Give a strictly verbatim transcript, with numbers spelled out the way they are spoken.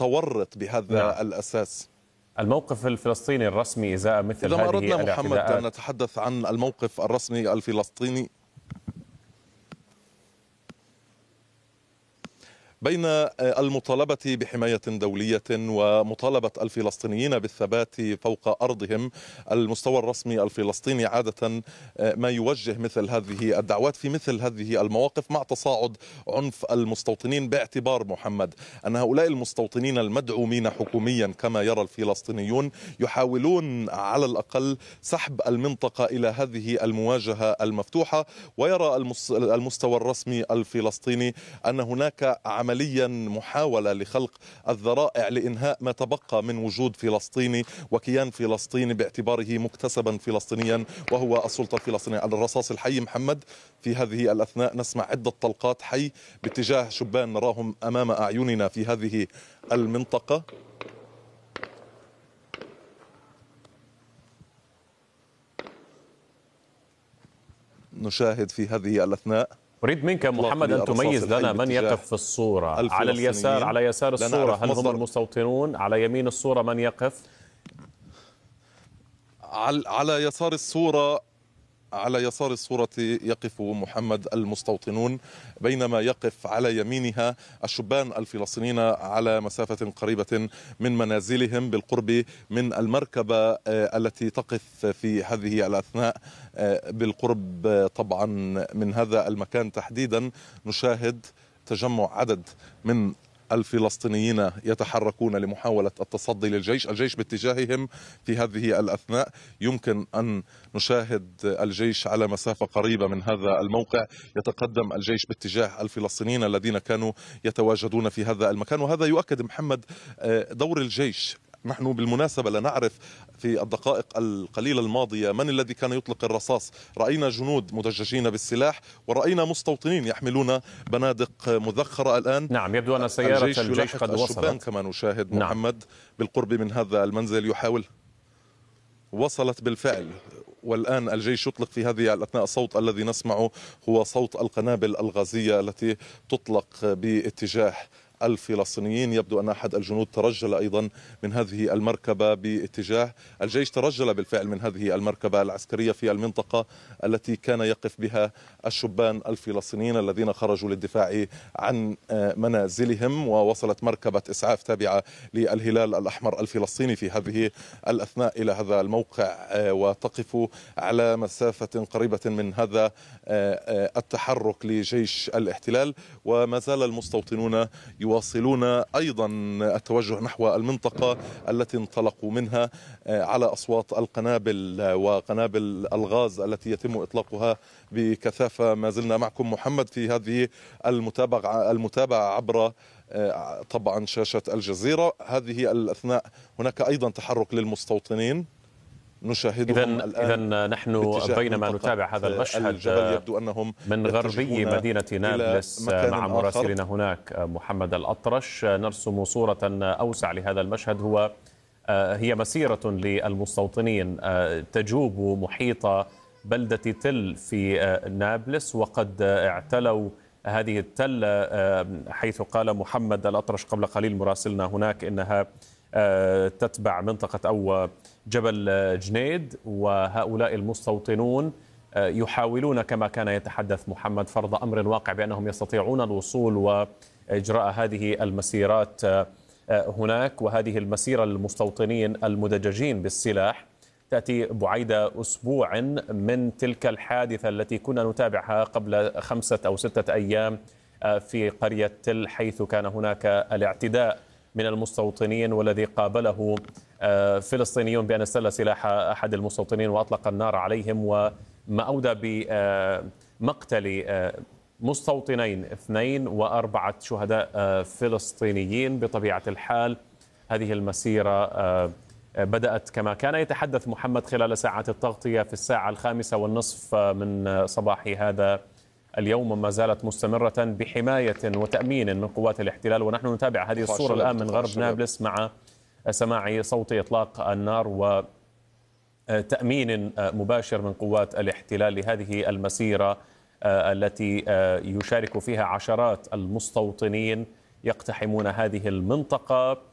متورط بهذا نعم. الأساس. الموقف الفلسطيني الرسمي إزاء مثل إذا هذه ما أردنا محمد الاعتداءات، أن نتحدث عن الموقف الرسمي الفلسطيني بين المطالبة بحماية دولية ومطالبة الفلسطينيين بالثبات فوق أرضهم، المستوى الرسمي الفلسطيني عادة ما يوجه مثل هذه الدعوات في مثل هذه المواقف مع تصاعد عنف المستوطنين، باعتبار محمد أن هؤلاء المستوطنين المدعومين حكوميا كما يرى الفلسطينيون يحاولون على الأقل سحب المنطقة إلى هذه المواجهة المفتوحة، ويرى المستوى الرسمي الفلسطيني أن هناك عملية عمليا محاولة لخلق الذرائع لإنهاء ما تبقى من وجود فلسطيني وكيان فلسطيني باعتباره مكتسبا فلسطينيا وهو السلطة الفلسطينية. على الرصاص الحي محمد في هذه الأثناء نسمع عدة طلقات حي باتجاه شبان نراهم أمام أعيننا في هذه المنطقة. نشاهد في هذه الأثناء. أريد منك محمد أن تميز لنا من يقف في الصورة على اليسار، على يسار الصورة هل هم المستوطنون؟ على يمين الصورة من يقف؟ على يسار الصورة على يسار الصورة يقف محمد المستوطنون، بينما يقف على يمينها الشبان الفلسطينيين على مسافة قريبة من منازلهم بالقرب من المركبة التي تقف في هذه الأثناء بالقرب طبعا من هذا المكان تحديدا. نشاهد تجمع عدد من الفلسطينيين يتحركون لمحاولة التصدي للجيش، الجيش باتجاههم في هذه الأثناء. يمكن أن نشاهد الجيش على مسافة قريبة من هذا الموقع، يتقدم الجيش باتجاه الفلسطينيين الذين كانوا يتواجدون في هذا المكان، وهذا يؤكد محمد دور الجيش. نحن بالمناسبة لا نعرف في الدقائق القليلة الماضية من الذي كان يطلق الرصاص، رأينا جنود مدججين بالسلاح ورأينا مستوطنين يحملون بنادق مذخرة. الآن نعم يبدو أن سيارة الجيش, الجيش قد وصلت كما نشاهد محمد نعم. بالقرب من هذا المنزل يحاول وصلت بالفعل، والآن الجيش يطلق في هذه الأثناء الصوت الذي نسمعه هو صوت القنابل الغازية التي تطلق باتجاه الفلسطينيين. يبدو أن أحد الجنود ترجل أيضا من هذه المركبة باتجاه الجيش، ترجل بالفعل من هذه المركبة العسكرية في المنطقة التي كان يقف بها الشبان الفلسطينيين الذين خرجوا للدفاع عن منازلهم. ووصلت مركبة إسعاف تابعة للهلال الأحمر الفلسطيني في هذه الأثناء إلى هذا الموقع وتقف على مسافة قريبة من هذا التحرك لجيش الاحتلال، وما زال المستوطنون يواصلون أيضا التوجه نحو المنطقة التي انطلقوا منها على أصوات القنابل وقنابل الغاز التي يتم إطلاقها بكثافة. ما زلنا معكم محمد في هذه المتابعة المتابعة عبر طبعا شاشة الجزيرة. هذه الأثناء هناك أيضا تحرك للمستوطنين نشاهدهم الآن. إذن نحن بينما نتابع هذا المشهد يبدو أنهم من غربي مدينة نابلس مع مراسلنا هناك محمد الأطرش نرسم صورة أوسع لهذا المشهد. هو هي مسيرة للمستوطنين تجوب محيط بلدة تل في نابلس، وقد اعتلوا هذه التلة حيث قال محمد الأطرش قبل قليل مراسلنا هناك إنها تتبع منطقة أو جبل جنيد. وهؤلاء المستوطنون يحاولون كما كان يتحدث محمد فرض أمر واقع بأنهم يستطيعون الوصول وإجراء هذه المسيرات هناك. وهذه المسيرة للمستوطنين المدججين بالسلاح تأتي بعيد أسبوع من تلك الحادثة التي كنا نتابعها قبل خمسة أو ستة أيام في قرية تل، حيث كان هناك الاعتداء من المستوطنين والذي قابله فلسطينيون بأن استل سلاح أحد المستوطنين وأطلق النار عليهم، وما أودى بمقتل مستوطنين اثنين وأربعة شهداء فلسطينيين. بطبيعة الحال هذه المسيرة بدأت كما كان يتحدث محمد خلال ساعات التغطية في الساعة الخامسة والنصف من صباح هذا اليوم، وما زالت مستمرة بحماية وتأمين من قوات الاحتلال. ونحن نتابع هذه الصورة الآن من غرب نابلس مع سماع صوت إطلاق النار وتأمين مباشر من قوات الاحتلال لهذه المسيرة التي يشارك فيها عشرات المستوطنين يقتحمون هذه المنطقة